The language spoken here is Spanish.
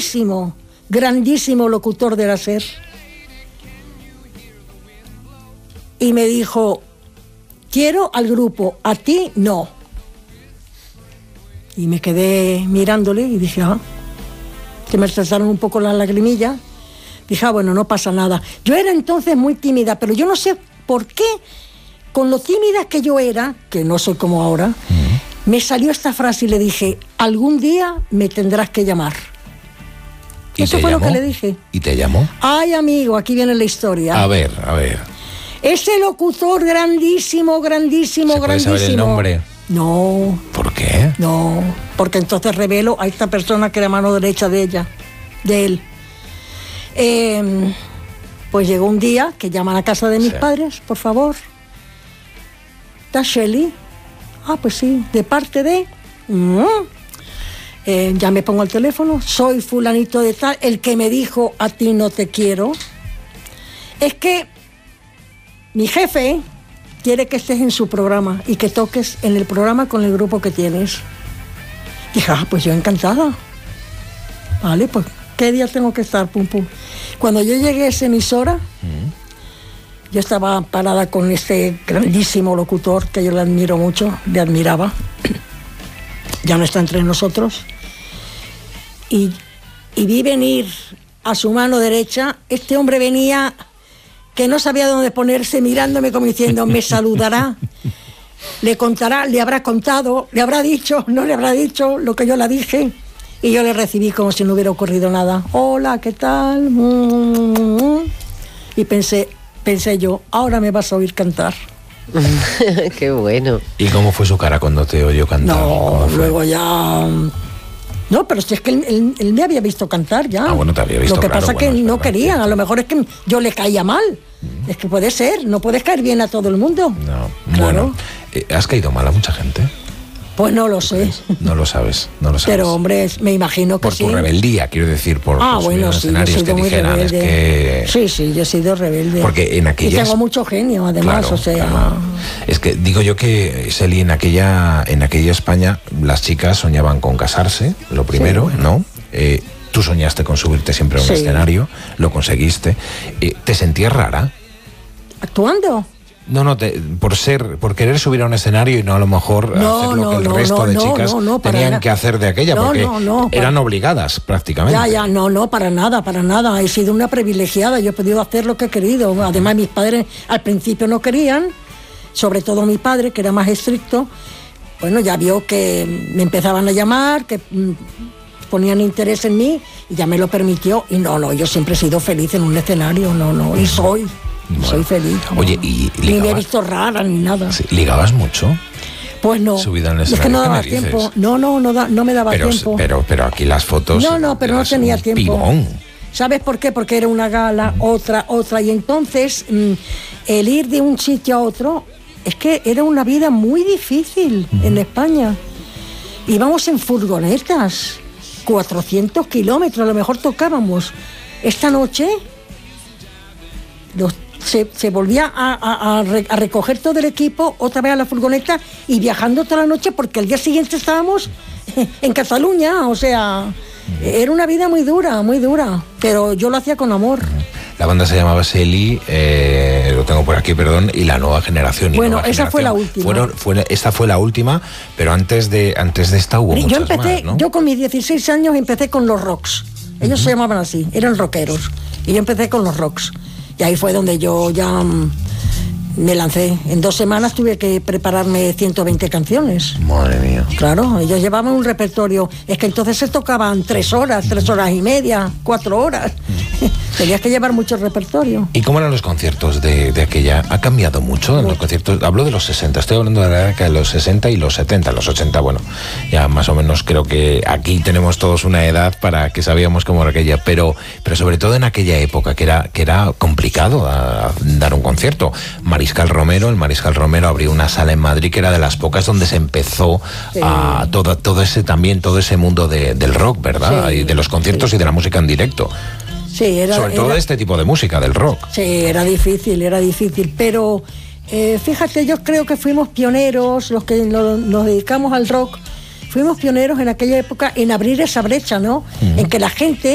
grandísimo, grandísimo locutor de la SER. Y me dijo, quiero al grupo, a ti no. Y me quedé mirándole y dije, que me cesaron un poco las lagrimillas. Dije, bueno, no pasa nada. Yo era entonces muy tímida, pero yo no sé por qué, con lo tímida que yo era, que no soy como ahora, me salió esta frase y le dije, algún día me tendrás que llamar. Eso fue lo que le dije. ¿Y te llamó? Ay, amigo, aquí viene la historia. A ver. Ese locutor grandísimo, grandísimo, ¿Se puede grandísimo. saber el nombre? No. ¿Por qué? No, porque entonces revelo a esta persona que era mano derecha de él. Pues llegó un día que llaman a casa de mis padres, por favor. ¿Está Shelly? Pues sí, de parte de... ya me pongo el teléfono, soy fulanito de tal, el que me dijo a ti no te quiero. Es que mi jefe quiere que estés en su programa y que toques en el programa con el grupo que tienes. Dije, pues yo encantada. Vale, pues, ¿qué día tengo que estar? Pum, pum. Cuando yo llegué a esa emisora, yo estaba parada con este grandísimo locutor que yo le admiro mucho, le admiraba. Ya no está entre nosotros. Y vi venir a su mano derecha, este hombre venía que no sabía dónde ponerse, mirándome como diciendo, me saludará, le contará, le habrá contado, le habrá dicho, no le habrá dicho lo que yo le dije. Y yo le recibí como si no hubiera ocurrido nada. Hola, ¿qué tal? Y pensé yo, ahora me vas a oír cantar. Qué bueno. ¿Y cómo fue su cara cuando te oyó cantar? No, luego ya... No, pero si es que él me había visto cantar ya. Bueno, te había visto. Lo que pasa es que bueno, no querían, a lo mejor es que yo le caía mal. Es que puede ser, no puedes caer bien a todo el mundo. No, claro. Bueno, ¿has caído mal a mucha gente? Pues no lo sé. No lo sabes. Pero hombre, me imagino que por tu rebeldía, quiero decir, por bueno, sí, yo he sido muy rebelde. Sí, yo he sido rebelde. Porque en aquellas... Y tengo mucho genio, además, claro, o sea... Claro. Es que digo yo que, Shelly, en aquella España, las chicas soñaban con casarse, lo primero, ¿no? Tú soñaste con subirte siempre a un escenario, lo conseguiste. ¿Te sentías rara? ¿Actuando? No, por querer subir a un escenario y no a lo mejor hacer lo que el resto de chicas tenían que hacer de aquella, porque eran obligadas prácticamente. No, para nada. He sido una privilegiada, yo he podido hacer lo que he querido. Además, mis padres al principio no querían, sobre todo mi padre, que era más estricto. Bueno, ya vio que me empezaban a llamar, que ponían interés en mí y ya me lo permitió. Y yo siempre he sido feliz en un escenario, y soy feliz. Oye, ¿y ligabas? Ni me he visto rara ni nada. Sí, ¿ligabas mucho? Pues no. Subida en el es que no daba tiempo. No me daba tiempo. Pero aquí las fotos. Pero no tenía tiempo. Pibón. ¿Sabes por qué? Porque era una gala, otra. Y entonces, el ir de un sitio a otro, es que era una vida muy difícil en España. Íbamos en furgonetas, 400 kilómetros, a lo mejor tocábamos. Esta noche se volvía a recoger todo el equipo otra vez a la furgoneta y viajando toda la noche porque al día siguiente estábamos en Cataluña, o sea, era una vida muy dura, pero yo lo hacía con amor. La banda se llamaba Shelly, lo tengo por aquí, perdón, y La Nueva Generación. Bueno, esa fue la última. Esta fue la última, pero antes de esta hubo muchas más, ¿no? Yo con mis 16 años empecé con los rocks. Ellos se llamaban así, eran rockeros. Y yo empecé con los rocks. Y ahí fue donde yo ya me lancé. En 2 semanas tuve que prepararme 120 canciones. Madre mía. Claro, ellos llevaban un repertorio. Es que entonces se tocaban 3 horas, 3 horas y media, 4 horas. Tenías que llevar mucho repertorio. ¿Y cómo eran los conciertos de aquella? ¿Ha cambiado mucho en los conciertos? Hablo de los 60, estoy hablando de la década de los 60 y los 70. Los 80, bueno, ya más o menos creo que aquí tenemos todos una edad para que sabíamos cómo era aquella, pero sobre todo en aquella época que era complicado dar un concierto. El Mariscal Romero abrió una sala en Madrid que era de las pocas donde se empezó a todo ese mundo del rock, ¿verdad? Y de los conciertos y de la música en directo. Sí, sobre todo de este tipo de música, del rock. Sí, era difícil, pero fíjate, yo creo que fuimos pioneros, los que nos dedicamos al rock, fuimos pioneros en aquella época en abrir esa brecha, ¿no? En que la gente